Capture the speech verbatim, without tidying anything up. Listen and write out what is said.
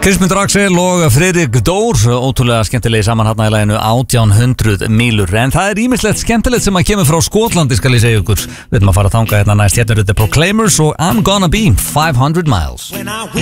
Kristmundur Axel og Friðrik Dór, ótrúlega skemmtilegi saman hérna í laginu átján hundruð mílur. En það er ýmislegt skemmtilegt sem að kemur frá Skotlandi, skal ég segja ykkur. Við erum að fara að þanga hérna næst. Hérna eru The Proclaimers og I'm Gonna Be five hundred miles.